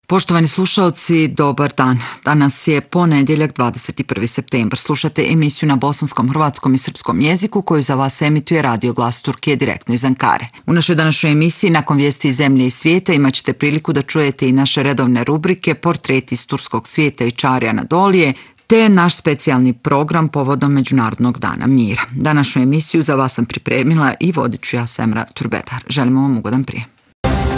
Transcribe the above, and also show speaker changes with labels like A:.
A: Poštovani slušaoci, dobar dan. Danas je ponedjeljak 21. septembar. Slušate emisiju na bosanskom, hrvatskom i srpskom jeziku koju za vas emituje Radio Glas Turkije direktno iz Ankare. U našoj današnjoj emisiji nakon vijesti iz zemlje i svijeta imat ćete priliku da čujete i naše redovne rubrike Portreti iz turskog svijeta i Čarija Anadolije, te naš specijalni program povodom Međunarodnog dana mira. Današnju emisiju za vas sam pripremila i vodit ću ja, Semra Turbedar. Želimo vam ugodan prijem.